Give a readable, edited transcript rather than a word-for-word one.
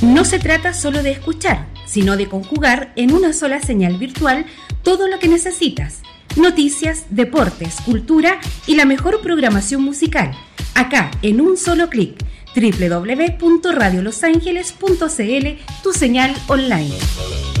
No se trata solo de escuchar, sino de conjugar en una sola señal virtual todo lo que necesitas. Noticias, deportes, cultura y la mejor programación musical. Acá, en un solo clic. www.radiolosangeles.cl, tu señal online.